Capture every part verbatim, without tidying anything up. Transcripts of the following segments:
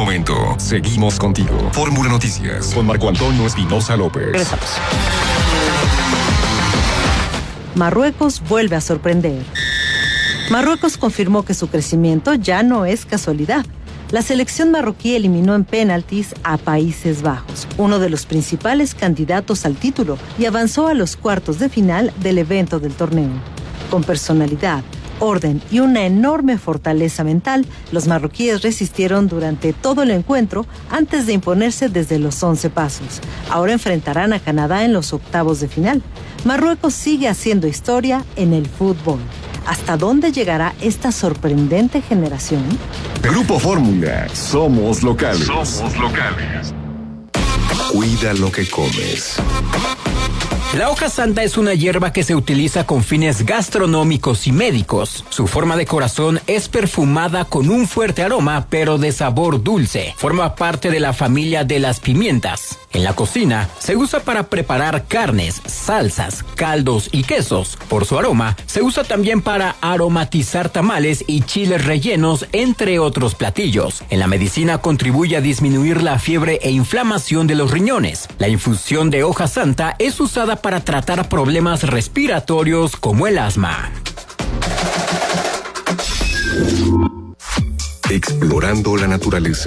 momento. Seguimos contigo. Fórmula Noticias con Marco Antonio Espinosa López. Regresamos. Marruecos vuelve a sorprender. Marruecos confirmó que su crecimiento ya no es casualidad. La selección marroquí eliminó en penaltis a Países Bajos, uno de los principales candidatos al título, y avanzó a los cuartos de final del evento del torneo. Con personalidad, orden y una enorme fortaleza mental, los marroquíes resistieron durante todo el encuentro antes de imponerse desde los once pasos. Ahora enfrentarán a Canadá en los octavos de final. Marruecos sigue haciendo historia en el fútbol. ¿Hasta dónde llegará esta sorprendente generación? Grupo Fórmula. Somos locales. Somos locales. Cuida lo que comes. La hoja santa es una hierba que se utiliza con fines gastronómicos y médicos. Su forma de corazón es perfumada con un fuerte aroma, pero de sabor dulce. Forma parte de la familia de las pimientas. En la cocina, se usa para preparar carnes, salsas, caldos y quesos. Por su aroma, se usa también para aromatizar tamales y chiles rellenos, entre otros platillos. En la medicina contribuye a disminuir la fiebre e inflamación de los riñones. La infusión de hoja santa es usada para tratar problemas respiratorios como el asma. Explorando la naturaleza.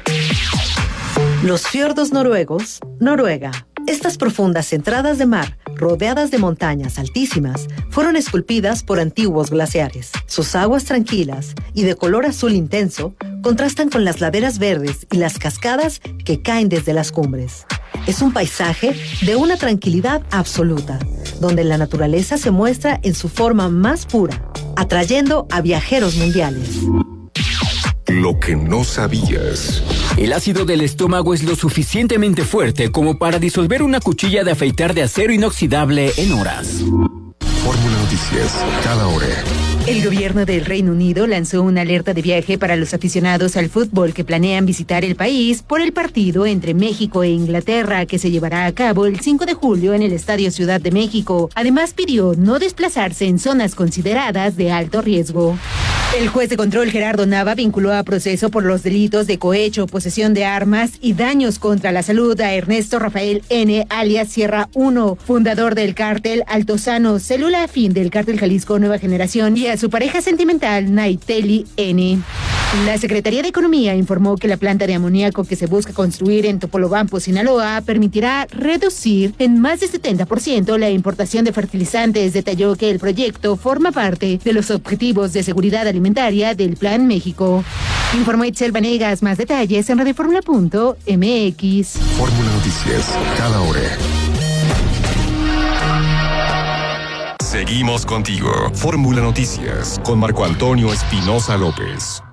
Los fiordos noruegos, Noruega. Estas profundas entradas de mar, rodeadas de montañas altísimas, fueron esculpidas por antiguos glaciares. Sus aguas tranquilas y de color azul intenso contrastan con las laderas verdes y las cascadas que caen desde las cumbres. Es un paisaje de una tranquilidad absoluta, donde la naturaleza se muestra en su forma más pura, atrayendo a viajeros mundiales. Lo que no sabías. El ácido del estómago es lo suficientemente fuerte como para disolver una cuchilla de afeitar de acero inoxidable en horas. Fórmula Noticias, cada hora. El gobierno del Reino Unido lanzó una alerta de viaje para los aficionados al fútbol que planean visitar el país por el partido entre México e Inglaterra que se llevará a cabo el cinco de julio en el Estadio Ciudad de México. Además, pidió no desplazarse en zonas consideradas de alto riesgo. El juez de control Gerardo Nava vinculó a proceso por los delitos de cohecho, posesión de armas y daños contra la salud a Ernesto Rafael N., alias Sierra uno, fundador del cártel Altozano, célula afín del cártel Jalisco Nueva Generación, y a su pareja sentimental Naiteli N. La Secretaría de Economía informó que la planta de amoníaco que se busca construir en Topolobampo, Sinaloa, permitirá reducir en más de setenta por ciento la importación de fertilizantes. Detalló que el proyecto forma parte de los objetivos de seguridad alimentaria del Plan México. Informó Itzel Vanegas. Más detalles en radioformula punto m x. Fórmula Noticias, cada hora. Seguimos contigo. Fórmula Noticias con Marco Antonio Espinosa López.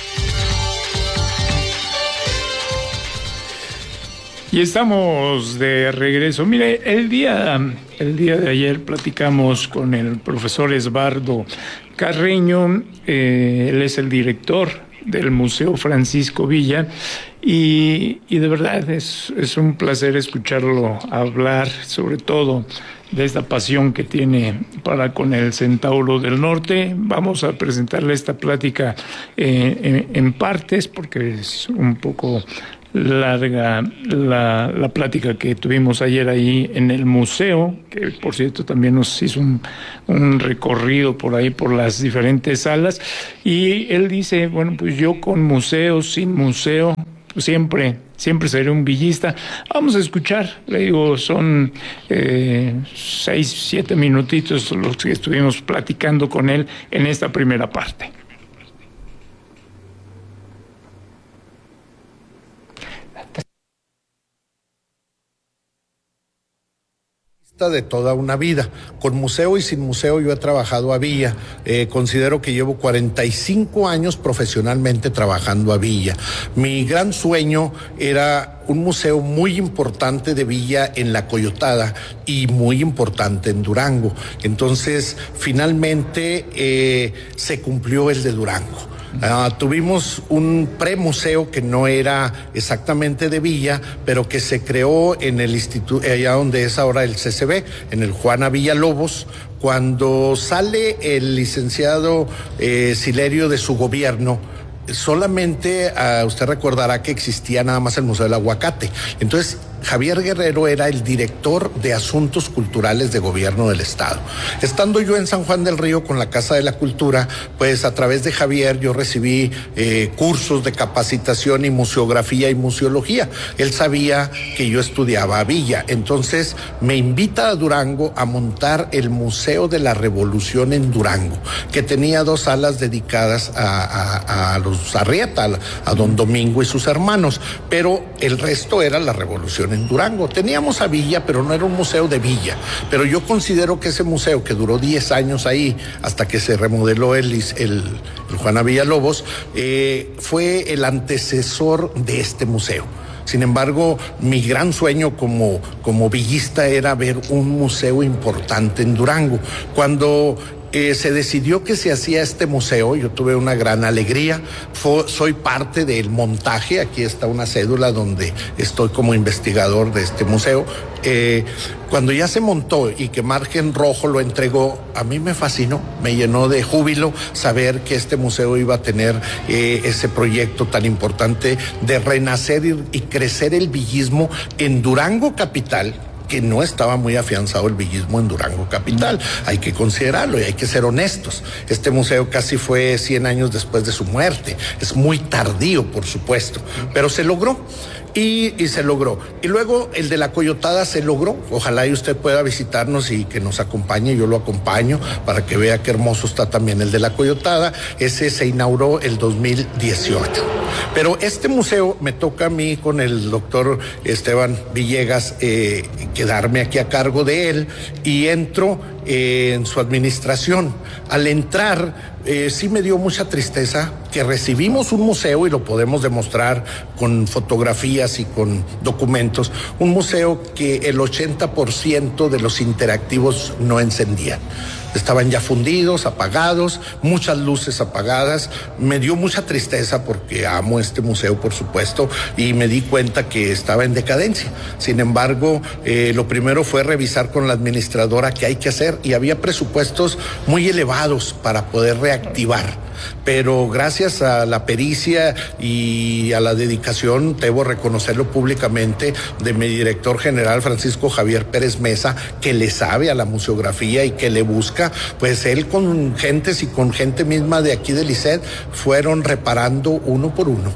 Y estamos de regreso. Mire, el día, el día de ayer platicamos con el profesor Esbardo Carreño, eh, él es el director del Museo Francisco Villa, y, y de verdad es, es un placer escucharlo hablar, sobre todo de esta pasión que tiene para con el Centauro del Norte. Vamos a presentarle esta plática eh, en, en partes, porque es un poco larga la, la plática que tuvimos ayer ahí en el museo, que por cierto también nos hizo un, un recorrido por ahí por las diferentes salas, y él dice, bueno, pues yo con museo, sin museo, pues siempre, siempre seré un villista. Vamos a escuchar, le digo, son eh, seis, siete minutitos los que estuvimos platicando con él en esta primera parte. De toda una vida. Con museo y sin museo yo he trabajado a Villa. Eh, considero que llevo cuarenta y cinco años profesionalmente trabajando a Villa. Mi gran sueño era un museo muy importante de Villa en La Coyotada y muy importante en Durango. Entonces, finalmente eh, se cumplió el de Durango. Uh, tuvimos un premuseo que no era exactamente de Villa, pero que se creó en el instituto, allá donde es ahora el C C B, en el Juana Villalobos, cuando sale el licenciado eh, Silerio de su gobierno. solamente uh, usted recordará que existía nada más el Museo del Aguacate. Entonces, Javier Guerrero era el director de Asuntos Culturales de Gobierno del Estado. Estando yo en San Juan del Río con la Casa de la Cultura, pues a través de Javier yo recibí eh, cursos de capacitación y museografía y museología. Él sabía que yo estudiaba a Villa, entonces me invita a Durango a montar el Museo de la Revolución en Durango, que tenía dos salas dedicadas a, a, a los Arrieta, a, a don Domingo y sus hermanos, pero el resto era la Revolución en Durango. Teníamos a Villa, pero no era un museo de Villa. Pero yo considero que ese museo, que duró diez años ahí, hasta que se remodeló el, el, el Juana Villalobos, eh, fue el antecesor de este museo. Sin embargo, mi gran sueño como, como villista era ver un museo importante en Durango. Cuando Eh, se decidió que se hacía este museo, yo tuve una gran alegría, Fue, soy parte del montaje, aquí está una cédula donde estoy como investigador de este museo. Eh, cuando ya se montó y que Margen Rojo lo entregó, a mí me fascinó, me llenó de júbilo saber que este museo iba a tener eh, ese proyecto tan importante de renacer y, y crecer el villismo en Durango capital, que no estaba muy afianzado el villismo en Durango capital. Hay que considerarlo y hay que ser honestos. Este museo casi fue cien años después de su muerte. Es muy tardío, por supuesto, pero se logró. Y, y se logró. Y luego el de la Coyotada se logró. Ojalá y usted pueda visitarnos y que nos acompañe. Yo lo acompaño para que vea qué hermoso está también el de la Coyotada. Ese se inauguró el dos mil dieciocho. Pero este museo me toca a mí con el doctor Esteban Villegas eh, quedarme aquí a cargo de él y entro eh, en su administración. Al entrar, Eh, sí me dio mucha tristeza que recibimos un museo, y lo podemos demostrar con fotografías y con documentos, un museo que el ochenta por ciento de los interactivos no encendían. Estaban ya fundidos, apagados, muchas luces apagadas. Me dio mucha tristeza porque amo este museo, por supuesto, y me di cuenta que estaba en decadencia. Sin embargo, eh, lo primero fue revisar con la administradora qué hay que hacer, y había presupuestos muy elevados para poder reactivar. Pero gracias a la pericia y a la dedicación, debo reconocerlo públicamente, de mi director general Francisco Javier Pérez Mesa, que le sabe a la museografía y que le busca, pues él con gentes y con gente misma de aquí del I C E D fueron reparando uno por uno.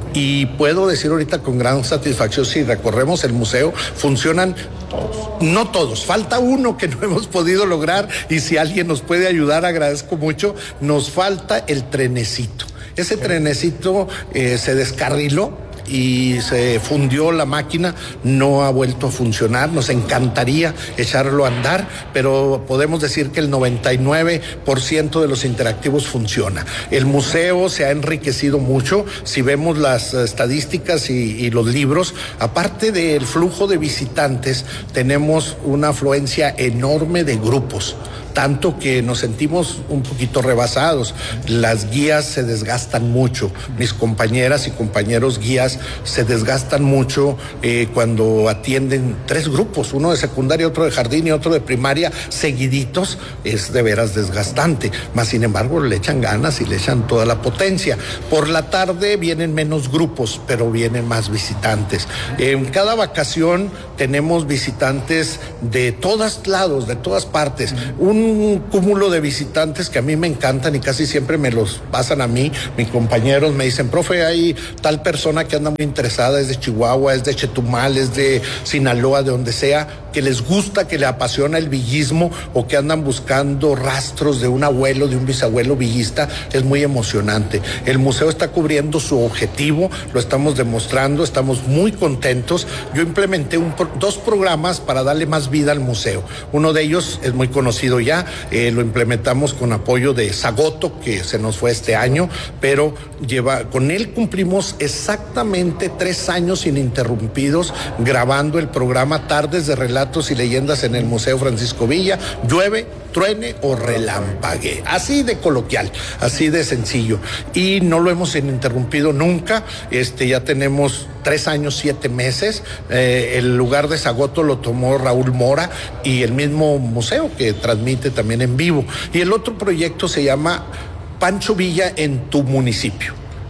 Y puedo decir ahorita con gran satisfacción, si recorremos el museo, funcionan todos, no todos, falta uno que no hemos podido lograr, y si alguien nos puede ayudar, agradezco mucho. Nos falta el trenecito. Ese trenecito eh, se descarriló y se fundió la máquina, no ha vuelto a funcionar. Nos encantaría echarlo a andar, pero podemos decir que el noventa y nueve por ciento de los interactivos funciona. El museo se ha enriquecido mucho. Si vemos las estadísticas y, y los libros, aparte del flujo de visitantes, tenemos una afluencia enorme de grupos, tanto que nos sentimos un poquito rebasados. Las guías se desgastan mucho, mis compañeras y compañeros guías se desgastan mucho eh, cuando atienden tres grupos, uno de secundaria, otro de jardín y otro de primaria, seguiditos. Es de veras desgastante, mas sin embargo le echan ganas y le echan toda la potencia. Por la tarde vienen menos grupos, pero vienen más visitantes. En cada vacación tenemos visitantes de todos lados, de todas partes. Un un cúmulo de visitantes que a mí me encantan y casi siempre me los pasan a mí. Mis compañeros me dicen: profe, hay tal persona que anda muy interesada, es de Chihuahua, es de Chetumal, es de Sinaloa, de donde sea, que les gusta, que le apasiona el villismo, o que andan buscando rastros de un abuelo, de un bisabuelo villista. Es muy emocionante. El museo está cubriendo su objetivo, lo estamos demostrando, estamos muy contentos. Yo implementé un, dos programas para darle más vida al museo. Uno de ellos es muy conocido ya, eh, lo implementamos con apoyo de Zagoto, que se nos fue este año, pero lleva, con él cumplimos exactamente tres años ininterrumpidos grabando el programa Tardes de Relatos y Leyendas en el Museo Francisco Villa. Llueve, truene o relampague, así de coloquial, así de sencillo, y no lo hemos interrumpido nunca. Este, ya tenemos tres años, siete meses. Eh, el lugar de Zagoto lo tomó Raúl Mora y el mismo museo, que transmite también en vivo. Y el otro proyecto se llama Pancho Villa en tu municipio.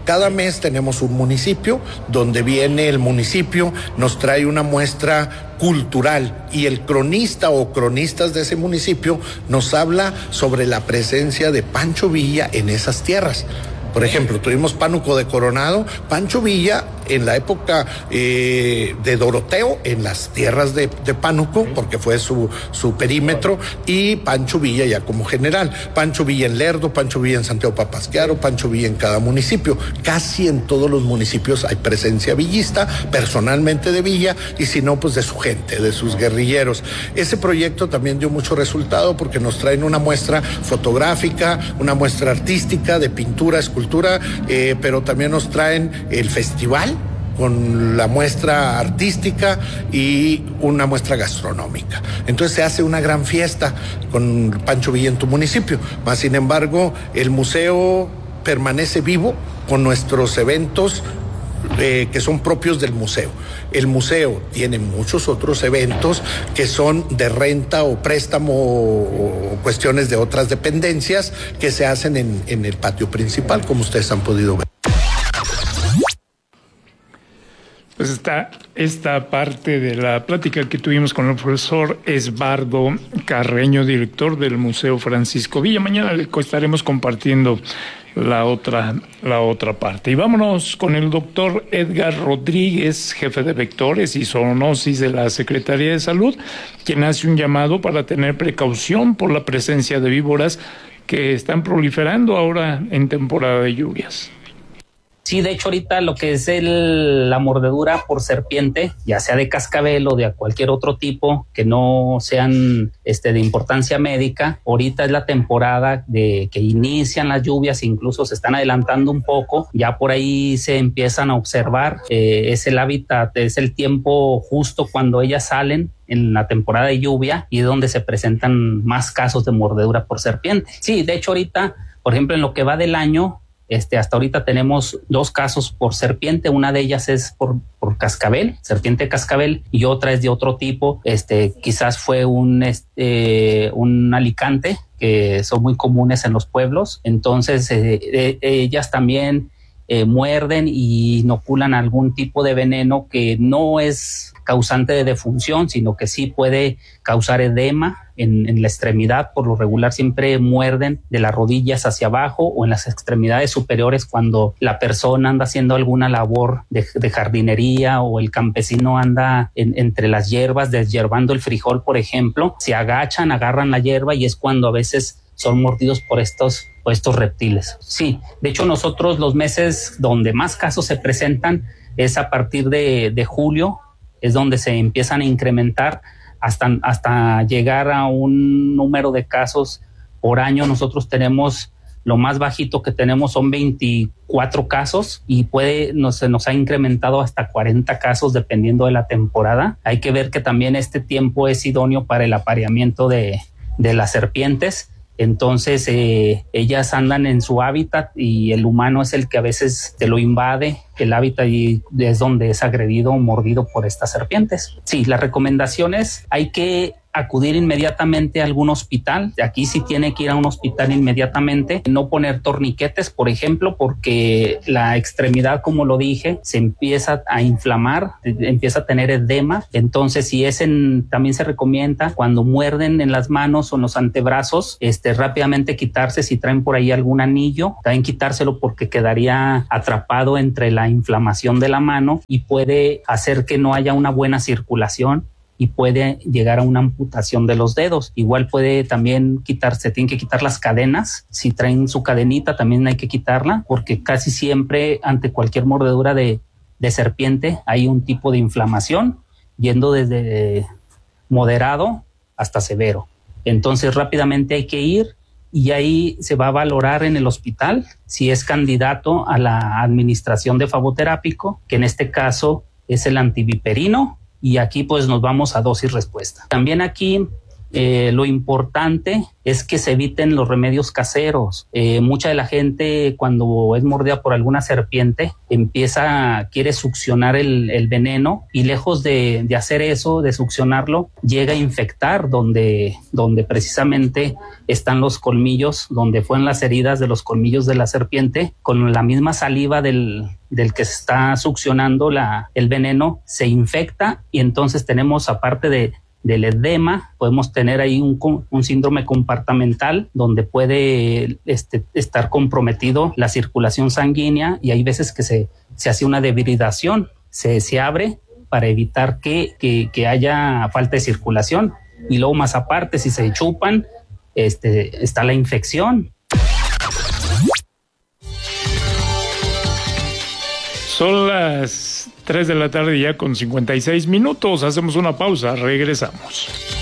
Cada mes tenemos un municipio donde viene el municipio, nos trae una muestra cultural y el cronista o cronistas de ese municipio nos habla sobre la presencia de Pancho Villa en esas tierras. Por ejemplo, tuvimos Pánuco de Coronado, Pancho Villa en la época eh, de Doroteo, en las tierras de, de Pánuco, porque fue su, su perímetro, y Pancho Villa ya como general. Pancho Villa en Lerdo, Pancho Villa en Santiago Papasquiaro, Pancho Villa en cada municipio. Casi en todos los municipios hay presencia villista, personalmente de Villa, y si no, pues de su gente, de sus guerrilleros. Ese proyecto también dio mucho resultado porque nos traen una muestra fotográfica, una muestra artística de pintura, escultura, eh, pero también nos traen el festival con la muestra artística y una muestra gastronómica. Entonces se hace una gran fiesta con Pancho Villa en tu municipio. Más sin embargo, el museo permanece vivo con nuestros eventos eh, que son propios del museo. El museo tiene muchos otros eventos que son de renta o préstamo o, o cuestiones de otras dependencias que se hacen en, en el patio principal, como ustedes han podido ver. Pues está esta parte de la plática que tuvimos con el profesor Esbardo Carreño, director del Museo Francisco Villa. Mañana le estaremos compartiendo la otra, la otra parte. Y vámonos con el doctor Edgar Rodríguez, jefe de vectores y zoonosis de la Secretaría de Salud, quien hace un llamado para tener precaución por la presencia de víboras que están proliferando ahora en temporada de lluvias. Sí, de hecho ahorita lo que es el, la mordedura por serpiente, ya sea de cascabel o de cualquier otro tipo que no sean este, de importancia médica, ahorita es la temporada de que inician las lluvias, incluso se están adelantando un poco, ya por ahí se empiezan a observar, eh, es el hábitat, es el tiempo justo cuando ellas salen en la temporada de lluvia y es donde se presentan más casos de mordedura por serpiente. Sí, de hecho ahorita, por ejemplo, en lo que va del año, Este, hasta ahorita tenemos dos casos por serpiente, una de ellas es por, por cascabel, serpiente cascabel, y otra es de otro tipo, este, quizás fue un, este, un alicante, que son muy comunes en los pueblos, entonces eh, eh, ellas también eh, muerden y inoculan algún tipo de veneno que no es causante de defunción, sino que sí puede causar edema en, en la extremidad. Por lo regular siempre muerden de las rodillas hacia abajo o en las extremidades superiores cuando la persona anda haciendo alguna labor de, de jardinería o el campesino anda en, entre las hierbas deshierbando el frijol, por ejemplo, se agachan, agarran la hierba y es cuando a veces son mordidos por estos, por estos reptiles. Sí, de hecho nosotros los meses donde más casos se presentan es a partir de, de julio, es donde se empiezan a incrementar hasta, hasta llegar a un número de casos por año. Nosotros tenemos, lo más bajito que tenemos son veinticuatro casos y puede, nos, se nos ha incrementado hasta cuarenta casos dependiendo de la temporada. Hay que ver que también este tiempo es idóneo para el apareamiento de, de las serpientes. Entonces eh, ellas andan en su hábitat y el humano es el que a veces te lo invade el hábitat y es donde es agredido o mordido por estas serpientes. Sí, las recomendaciones, hay que acudir inmediatamente a algún hospital. Aquí sí tiene que ir a un hospital inmediatamente, no poner torniquetes, por ejemplo, porque la extremidad, como lo dije, se empieza a inflamar, empieza a tener edema. Entonces, si es en, también se recomienda cuando muerden en las manos o en los antebrazos, este, rápidamente quitarse si traen por ahí algún anillo, también quitárselo porque quedaría atrapado entre la inflamación de la mano y puede hacer que no haya una buena circulación y puede llegar a una amputación de los dedos. Igual puede también quitarse, tienen que quitar las cadenas. Si traen su cadenita también hay que quitarla porque casi siempre ante cualquier mordedura de, de serpiente hay un tipo de inflamación yendo desde moderado hasta severo. Entonces rápidamente hay que ir y ahí se va a valorar en el hospital si es candidato a la administración de flavoterápico, que en este caso es el antiviperino. Y aquí pues nos vamos a dosis respuesta. También aquí Eh, lo importante es que se eviten los remedios caseros. Eh, mucha de la gente, cuando es mordida por alguna serpiente, empieza, quiere succionar el, el veneno, y lejos de, de hacer eso, de succionarlo, llega a infectar donde, donde precisamente están los colmillos, donde fueron las heridas de los colmillos de la serpiente. Con la misma saliva del, del que se está succionando la, el veneno, se infecta, y entonces tenemos, aparte de del edema, podemos tener ahí un, un síndrome compartimental donde puede este, estar comprometido la circulación sanguínea, y hay veces que se, se hace una debilidación, se, se abre para evitar que, que, que haya falta de circulación, y luego más aparte, si se chupan, este, está la infección. Son las tres de la tarde ya con cincuenta y seis minutos. Hacemos una pausa, regresamos.